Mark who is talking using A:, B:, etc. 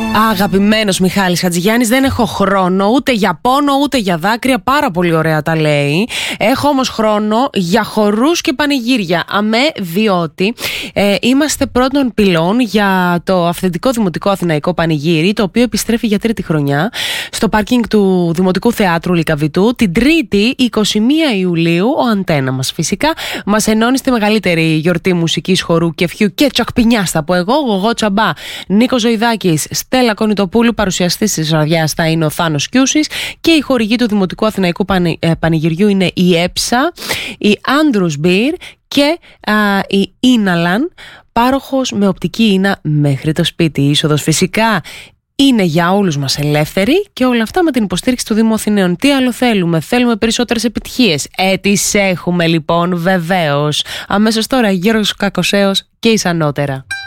A: Αγαπημένος Μιχάλης Χατζηγιάννης, δεν έχω χρόνο ούτε για πόνο ούτε για δάκρυα. Πάρα πολύ ωραία τα λέει. Έχω όμως χρόνο για χορούς και πανηγύρια. Διότι είμαστε πρώτων πυλών για το αυθεντικό Δημοτικό Αθηναϊκό Πανηγύρι, το οποίο επιστρέφει για τρίτη χρονιά στο πάρκινγκ του Δημοτικού Θεάτρου Λυκαβητού την Τρίτη 21 Ιουλίου. Ο Αντένα μας φυσικά μας ενώνει στη μεγαλύτερη γιορτή μουσικής, χορού, κεφιού και τσακπινιάς, θα πω εγώ. Γογό Τσαμπά, Νίκος Ζωηδάκης, Στέλλα Κονιτοπούλου. Παρουσιαστής της βραδιάς θα είναι ο Θάνος Κιούσης και η χορηγή του Δημοτικού Αθηναϊκού Πανηγυριού είναι η Έψα, η Άντρους Μπιρ και η Ίναλαν, πάροχος με οπτική ίνα μέχρι το σπίτι. Η είσοδος φυσικά είναι για όλους μας ελεύθερη και όλα αυτά με την υποστήριξη του Δήμου Αθηναίων. Τι άλλο θέλουμε? Θέλουμε περισσότερες επιτυχίες. Τις έχουμε λοιπόν, βεβαίως. Αμέσως τώρα Γιώργος Κακοσέος και Ισανότερα.